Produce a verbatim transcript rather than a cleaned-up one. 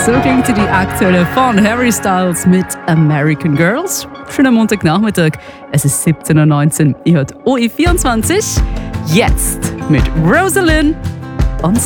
So klingt die aktuelle von Harry Styles mit American Girls. Schönen Montagnachmittag, es ist siebzehn Uhr neunzehn. Ihr hört O I vierundzwanzig. Jetzt mit Rosalind und